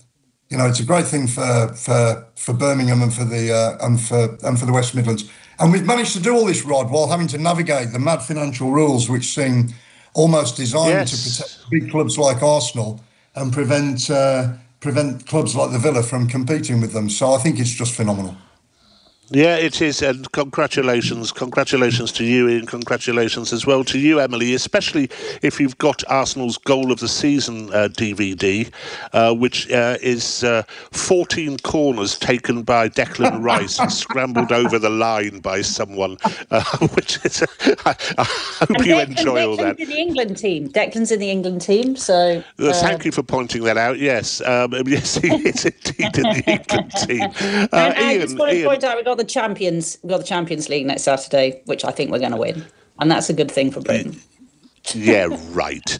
Birmingham and for the West Midlands. And we've managed to do all this, Rod, while having to navigate the mad financial rules which seem almost designed to protect big clubs like Arsenal and prevent clubs like the Villa from competing with them. So I think it's just phenomenal. Yeah, it is, and congratulations to you, and congratulations as well to you, Emily, especially if you've got Arsenal's Goal of the Season DVD, which is 14 corners taken by Declan Rice and scrambled over the line by someone, which is, I hope you enjoy all that. Declan's in the England team. Declan's in the England team, so... Thank you for pointing that out, yes. Yes, he is indeed in the England team. I just want to point out, we've got the Champions League next Saturday, which I think we're going to win, and that's a good thing for Britain. Yeah, right.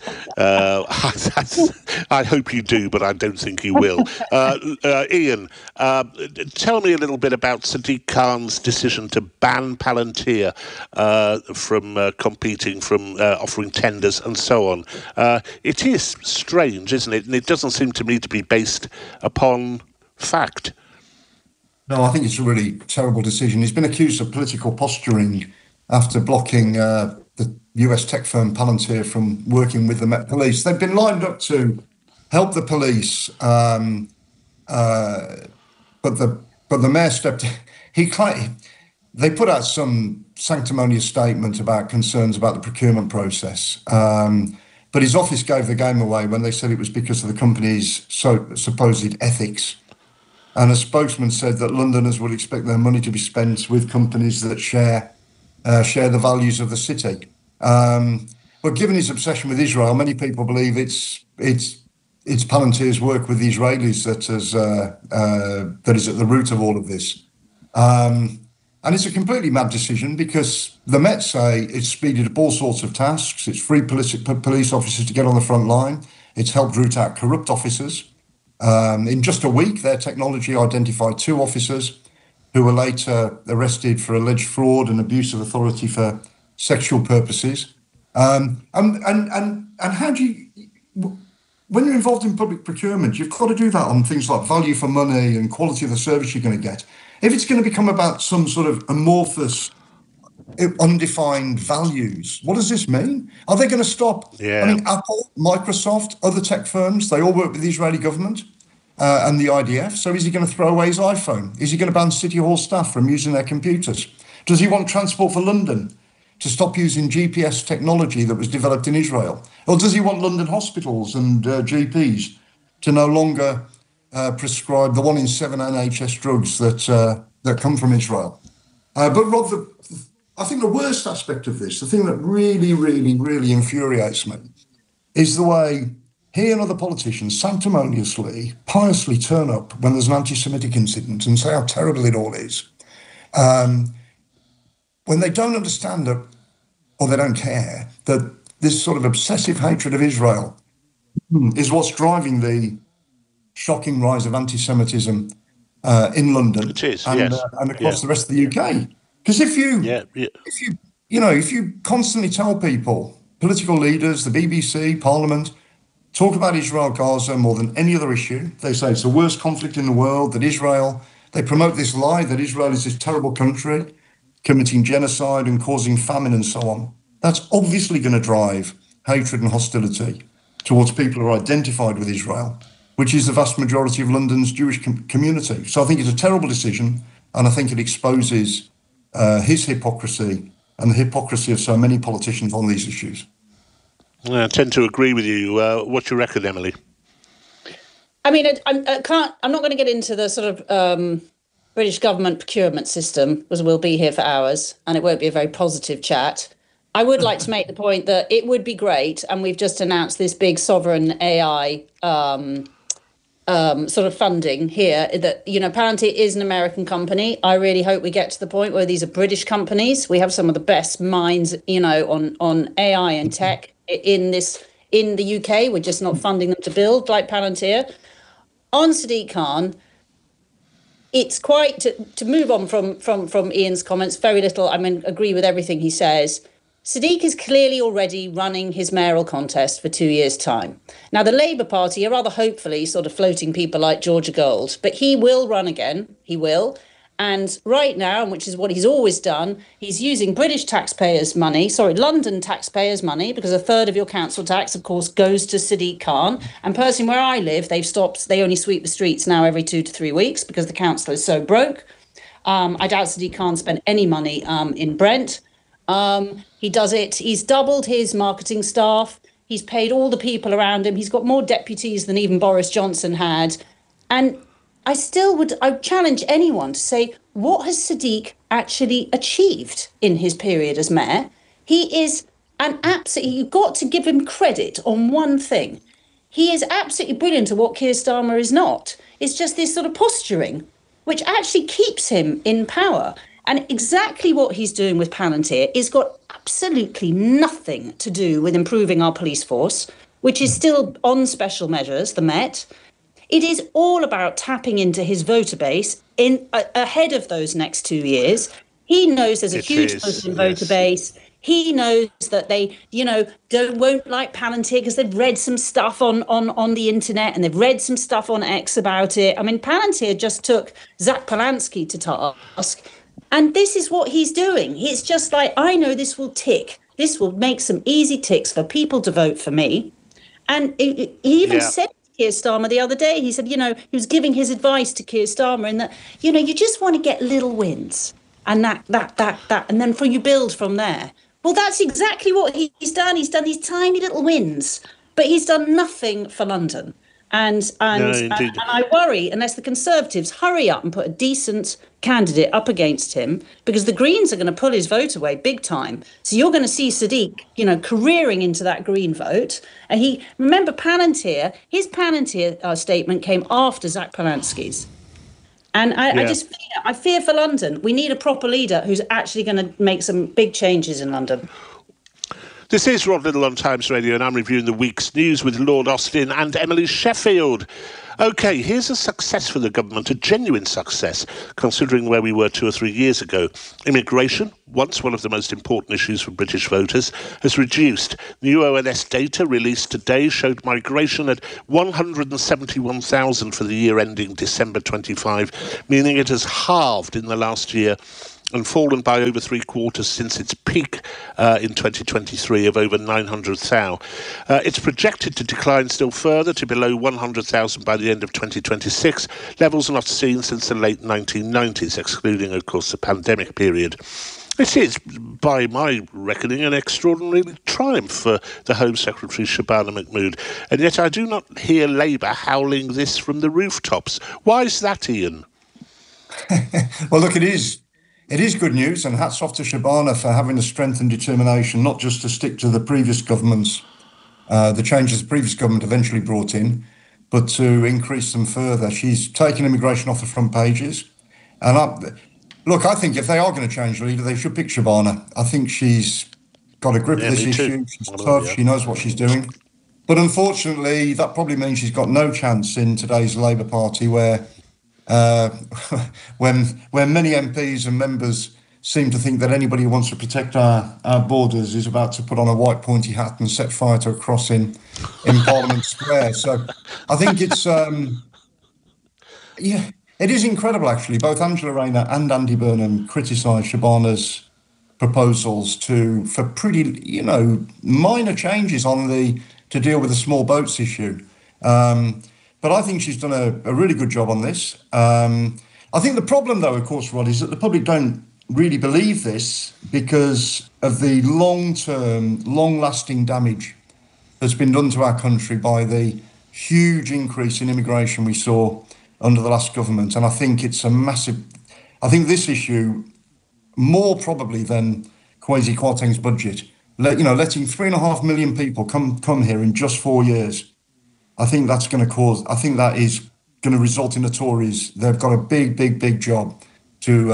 I hope you do, but I don't think you will. Ian, tell me a little bit about Sadiq Khan's decision to ban Palantir from competing, from offering tenders and so on. It is strange, isn't it? And it doesn't seem to me to be based upon fact. No, I think it's a really terrible decision. He's been accused of political posturing after blocking the US tech firm Palantir from working with the Met Police. They've been lined up to help the police, but the mayor stepped in. they put out some sanctimonious statement about concerns about the procurement process. But his office gave the game away when they said it was because of the company's supposed ethics. And a spokesman said that Londoners would expect their money to be spent with companies that share the values of the city. But given his obsession with Israel, many people believe it's Palantir's work with the Israelis that is at the root of all of this. And it's a completely mad decision because the Met say it's speeded up all sorts of tasks. It's freed police officers to get on the front line. It's helped root out corrupt officers. In just a week, their technology identified 2 officers who were later arrested for alleged fraud and abuse of authority for sexual purposes. And how do you, when you're involved in public procurement, you've got to do that on things like value for money and quality of the service you're going to get. If it's going to become about some sort of amorphous, undefined values, what does this mean? Are they going to stop? Yeah. I mean, Apple, Microsoft, other tech firms, they all work with the Israeli government and the IDF. So is he going to throw away his iPhone? Is he going to ban City Hall staff from using their computers? Does he want Transport for London to stop using GPS technology that was developed in Israel? Or does he want London hospitals and GPs to no longer prescribe the 1 in 7 NHS drugs that come from Israel? But Rob, I think the worst aspect of this, the thing that really, really, really infuriates me, is the way he and other politicians sanctimoniously, piously turn up when there's an anti-Semitic incident and say how terrible it all is. When they don't understand that, or they don't care, that this sort of obsessive hatred of Israel is what's driving the shocking rise of anti-Semitism in London and across the rest of the UK. Because if you constantly tell people, political leaders, the BBC, Parliament, talk about Israel, Gaza more than any other issue, they say it's the worst conflict in the world, that Israel, they promote this lie that Israel is this terrible country committing genocide and causing famine and so on. That's obviously going to drive hatred and hostility towards people who are identified with Israel, which is the vast majority of London's Jewish community. So I think it's a terrible decision, and I think it exposes his hypocrisy and the hypocrisy of so many politicians on these issues. I tend to agree with you. What's your record, Emily? I mean, I'm not going to get into the sort of British government procurement system, because we'll be here for hours, and it won't be a very positive chat. I would like to make the point that it would be great, and we've just announced this big sovereign AI sort of funding here, that, Palantir is an American company. I really hope we get to the point where these are British companies. We have some of the best minds, on AI and tech in the UK. We're just not funding them to build like Palantir. On Sadiq Khan, it's quite, to move on from Ian's comments, very little, agree with everything he says. Sadiq is clearly already running his mayoral contest for 2 years' time. Now, the Labour Party are rather hopefully sort of floating people like Georgia Gold, but he will run again. He will. And right now, which is what he's always done, he's using London taxpayers' money, because a third of your council tax, of course, goes to Sadiq Khan. And personally, where I live, they only sweep the streets now every 2 to 3 weeks because the council is so broke. I doubt Sadiq Khan spent any money in Brent. He does it. He's doubled his marketing staff. He's paid all the people around him. He's got more deputies than even Boris Johnson had. And I challenge anyone to say, what has Sadiq actually achieved in his period as mayor? He is you've got to give him credit on one thing. He is absolutely brilliant at what Keir Starmer is not. It's just this sort of posturing, which actually keeps him in power. And exactly what he's doing with Palantir has got absolutely nothing to do with improving our police force, which is still on special measures, the Met. It is all about tapping into his voter base ahead of those next 2 years. He knows there's a huge Muslim voter base. He knows that they, won't like Palantir because they've read some stuff on the internet and they've read some stuff on X about it. I mean, Palantir just took Zach Polanski to task. And this is what he's doing. It's just like, I know this will tick. This will make some easy ticks for people to vote for me. And he even said to Keir Starmer the other day, he said, he was giving his advice to Keir Starmer in that, you just want to get little wins. and that, and then you build from there. Well, that's exactly what he's done. He's done these tiny little wins, but he's done nothing for London. And I worry, unless the Conservatives hurry up and put a decent candidate up against him, because the Greens are going to pull his vote away big time. So you're going to see Sadiq, careering into that Green vote. And remember Palantir, his Palantir statement came after Zach Polansky's. And I fear for London. We need a proper leader who's actually going to make some big changes in London. This is Rod Little on Times Radio, and I'm reviewing the week's news with Lord Austin and Emily Sheffield. OK, here's a success for the government, a genuine success, considering where we were 2 or 3 years ago. Immigration, once one of the most important issues for British voters, has reduced. New ONS data released today showed migration at 171,000 for the year ending December 25, meaning it has halved in the last year and fallen by over 3/4 since its peak in 2023 of over 900,000. It's projected to decline still further to below 100,000 by the end of 2026, levels not seen since the late 1990s, excluding, of course, the pandemic period. It is, by my reckoning, an extraordinary triumph for the Home Secretary Shabana Mahmood, and yet I do not hear Labour howling this from the rooftops. Why is that, Ian? Well, look, it is good news, and hats off to Shabana for having the strength and determination not just to stick to the previous government's, the changes the previous government eventually brought in, but to increase them further. She's taken immigration off the front pages. And I think if they are going to change the leader, they should pick Shabana. I think she's got a grip of this issue. She's tough. She knows what she's doing. But unfortunately, that probably means she's got no chance in today's Labour Party, where when many MPs and members seem to think that anybody who wants to protect our borders is about to put on a white pointy hat and set fire to a cross in Parliament Square. So I think it's, it is incredible, actually. Both Angela Rayner and Andy Burnham criticised Shabana's proposals for pretty, minor changes to deal with the small boats issue. But I think she's done a really good job on this. I think the problem, though, of course, Rod, is that the public don't really believe this because of the long-term, long-lasting damage that's been done to our country by the huge increase in immigration we saw under the last government. And I think it's I think this issue, more probably than Kwesi Kwarteng's budget, letting 3.5 million people come here in just 4 years, I think that is going to result in the Tories. They've got a big job to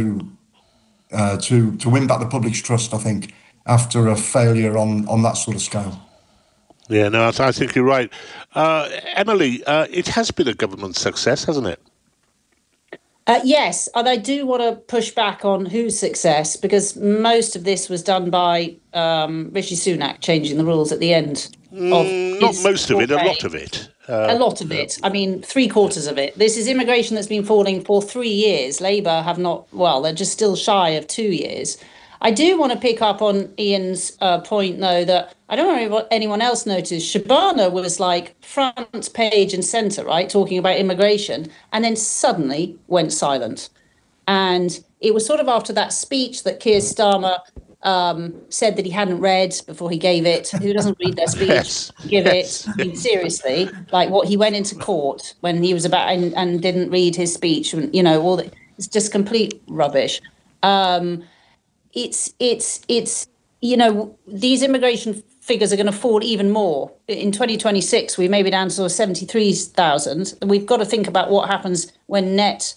win back the public's trust, I think, after a failure on that sort of scale. Yeah, no, I think you're right. Emily, it has been a government success, hasn't it? Yes, and I do want to push back on whose success, because most of this was done by Rishi Sunak changing the rules at the end. Not most of it, a lot of it. A lot of it. I mean, 3/4 of it. This is immigration that's been falling for 3 years. Labour have not, they're just still shy of 2 years. I do want to pick up on Ian's point, though, that I don't know what anyone else noticed. Shabana was like front page and centre, right, talking about immigration, and then suddenly went silent. And it was sort of after that speech that Keir Starmer said that he hadn't read before he gave it. Who doesn't read their speech? Give it. I mean, seriously, like what he went into court when he was about and didn't read his speech. And, it's just complete rubbish. It's these immigration figures are going to fall even more. In 2026, we may be down to sort of 73,000. We've got to think about what happens when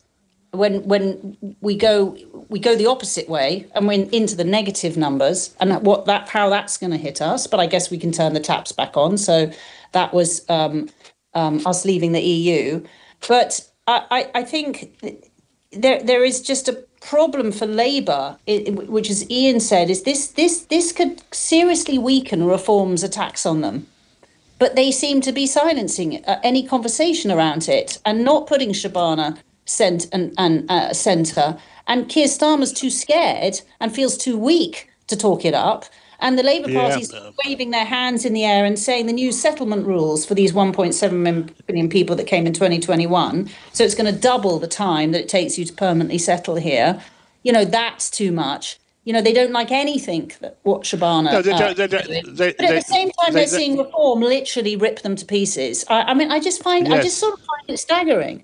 we go the opposite way and we're into the negative numbers, and how that's going to hit us. But I guess we can turn the taps back on. So that was us leaving the EU. But I think there is just a problem for Labour, which, as Ian said, is this could seriously weaken reform's attacks on them. But they seem to be silencing any conversation around it and not putting Shabana centre. And Keir Starmer's too scared and feels too weak to talk it up. And the Labour Party's waving their hands in the air and saying the new settlement rules for these 1.7 million people that came in 2021. So it's going to double the time that it takes you to permanently settle here. that's too much. They don't like anything that what Shabana. No, they don't. But at the same time, they're seeing Reform literally rip them to pieces. I just sort of find it staggering.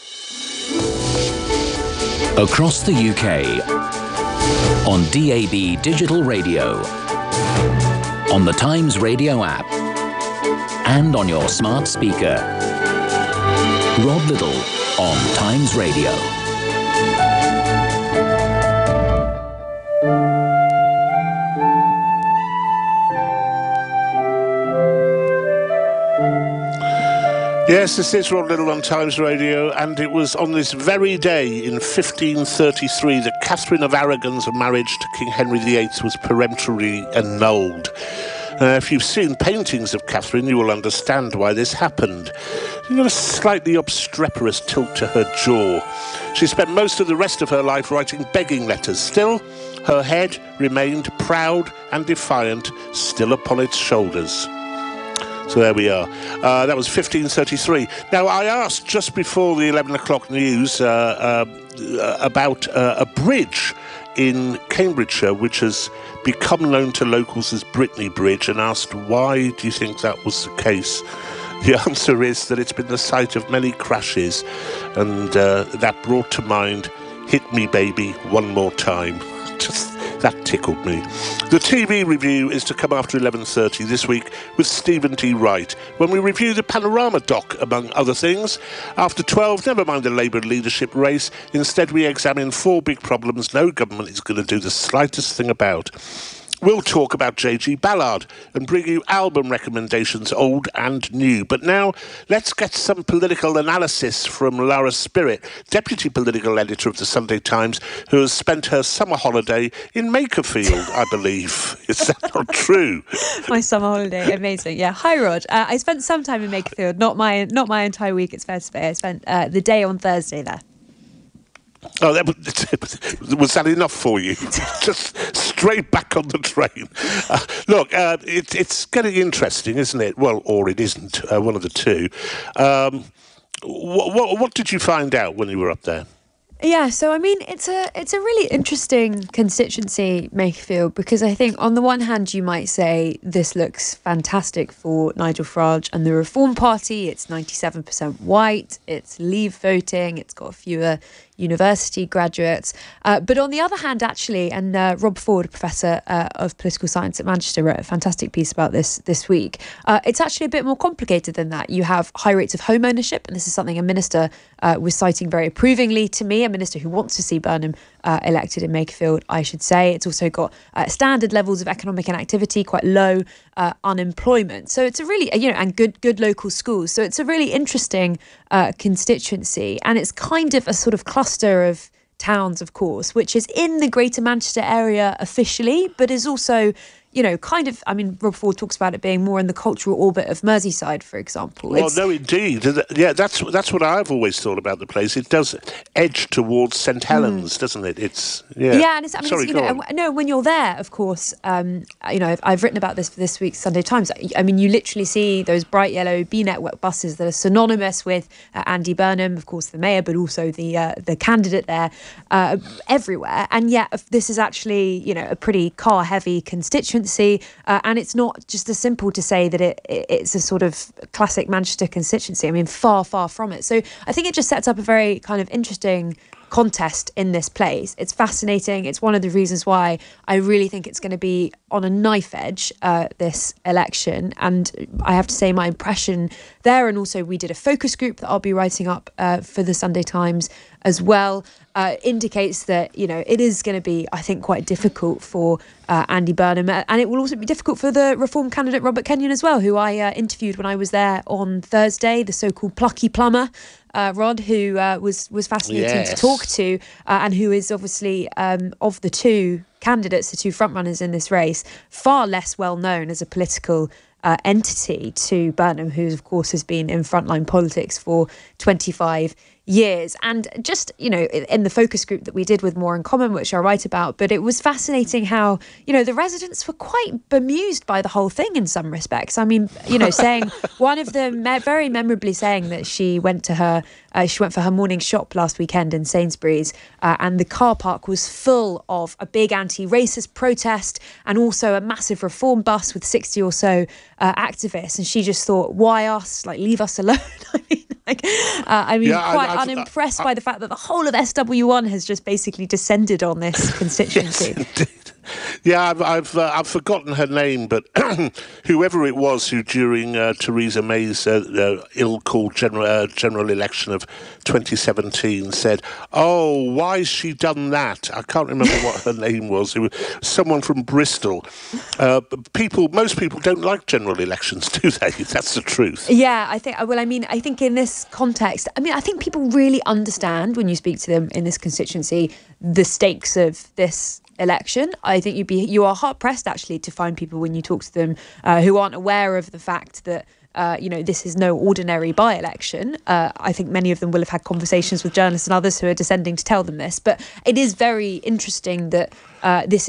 Across the UK, on DAB Digital Radio, on the Times Radio app, and on your smart speaker. Rod Little on Times Radio. Yes, this is Rod Little on Times Radio, and it was on this very day in 1533 that Catherine of Aragon's marriage to King Henry VIII was peremptorily annulled. If you've seen paintings of Catherine, you will understand why this happened. She's got a slightly obstreperous tilt to her jaw. She spent most of the rest of her life writing begging letters. Still, her head remained proud and defiant, still upon its shoulders. So there we are. That was 1533. Now, I asked just before the 11 o'clock news about a bridge in Cambridgeshire, which has become known to locals as Brittany Bridge, and asked, why do you think that was the case? The answer is that it's been the site of many crashes, and that brought to mind Hit Me Baby One More Time. Just that tickled me. The TV review is to come after 11:30 this week with Stephen T. Wright, when we review the Panorama doc, among other things. After 12, never mind the Labour leadership race. Instead, we examine 4 big problems no government is going to do the slightest thing about. We'll talk about J.G. Ballard and bring you album recommendations, old and new. But now, let's get some political analysis from Lara Spirit, Deputy Political Editor of the Sunday Times, who has spent her summer holiday in Makerfield, I believe. Is that not true? My summer holiday, amazing. Yeah. Hi, Rod. I spent some time in Makerfield, not my entire week, it's fair to say. I spent the day on Thursday there. Oh, was that enough for you? Just straight back on the train. Look, it's getting interesting, isn't it? Well, or it isn't, one of the two. What did you find out when you were up there? Yeah, so I mean, it's a really interesting constituency, Makerfield, because I think on the one hand you might say this looks fantastic for Nigel Farage and the Reform Party. It's 97% white, it's Leave voting, it's got fewer university graduates. But on the other hand, actually, and Rob Ford, Professor of Political Science at Manchester, wrote a fantastic piece about this week. It's actually a bit more complicated than that. You have high rates of home ownership, and this is something a minister was citing very approvingly to me, a minister who wants to see Burnham elected in Makerfield, I should say. It's also got standard levels of economic inactivity, quite low unemployment. So it's a really, and good local schools. So it's a really interesting constituency, and it's kind of a sort of cluster of towns, of course, which is in the Greater Manchester area officially, but is also, Rob Ford talks about it being more in the cultural orbit of Merseyside, for example. Well, no, indeed. Yeah, that's what I've always thought about the place. It does edge towards St Helens, doesn't it? It's and it's when you're there, of course. I've written about this for this week's Sunday Times. I mean, you literally see those bright yellow B network buses that are synonymous with Andy Burnham, of course, the mayor, but also the candidate there, everywhere. And yet, this is actually a pretty car heavy constituency. And it's not just as simple to say that it's a sort of classic Manchester constituency. I mean, far from it. So I think it just sets up a very kind of interesting contest in this place. It's fascinating. It's one of the reasons why I really think it's going to be on a knife edge, this election. And I have to say my impression there, and also we did a focus group that I'll be writing up for the Sunday Times as well, indicates that, it is going to be, I think, quite difficult for Andy Burnham. And it will also be difficult for the Reform candidate Robert Kenyon as well, who I interviewed when I was there on Thursday, the so-called plucky plumber, Rod, who was fascinating to talk to, and who is obviously, of the two candidates, the two frontrunners in this race, far less well known as a political entity to Burnham, who, of course, has been in frontline politics for 25 years. And just, in the focus group that we did with More in Common, which I write about, but it was fascinating how, the residents were quite bemused by the whole thing in some respects. I mean, saying, one of them very memorably saying that she went for her morning shop last weekend in Sainsbury's, and the car park was full of a big anti-racist protest and also a massive reform bus with 60 or so activists. And she just thought, why us? Like, leave us alone. Quite unimpressed by the fact that the whole of SW1 has just basically descended on this constituency. Yes, indeed. Yeah, I've forgotten her name, but whoever it was who, during Theresa May's ill-called general election of 2017, said, "Oh, why's she done that?" I can't remember what her name was. It was someone from Bristol. Most people don't like general elections, do they? That's the truth. Yeah, I think in this context, I think people really understand when you speak to them in this constituency the stakes of this election. I think you are hard pressed actually to find people when you talk to them who aren't aware of the fact that this is no ordinary by-election. I think many of them will have had conversations with journalists and others who are descending to tell them this. But it is very interesting that this